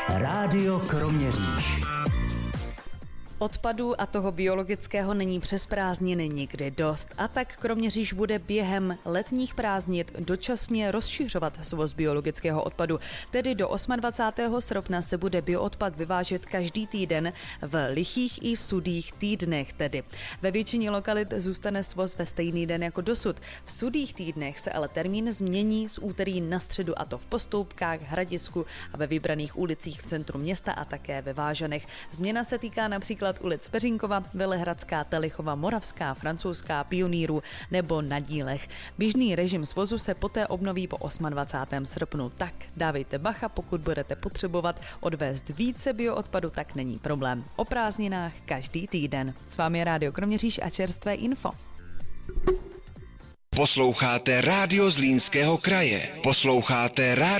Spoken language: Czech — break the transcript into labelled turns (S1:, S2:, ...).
S1: Rádio Kroměříž.
S2: Odpadu a toho biologického není přes prázdniny nikdy dost a tak Kroměříž bude během letních prázdnit dočasně rozšiřovat svoz biologického odpadu. Tedy do 28. srpna se bude bioodpad vyvážet každý týden v lichých i sudých týdnech tedy. Ve většině lokalit zůstane svoz ve stejný den jako dosud. V sudých týdnech se ale termín změní z úterý na středu, a to v Postoupkách, Hradisku a ve vybraných ulicích v centru města a také ve Vážanech. Změna se týká například ulic Peřínkova, Velehradská, Telichova, Moravská, Francouzská, Pionýrů nebo na Dílech. Běžný režim svozu se poté obnoví po 28. srpnu. Tak dávejte bacha, pokud budete potřebovat odvést více bioodpadu, tak není problém. O prázdninách každý týden. S vámi je Rádio Kroměříž a čerstvé info.
S3: Posloucháte Rádio Zlínského kraje. Posloucháte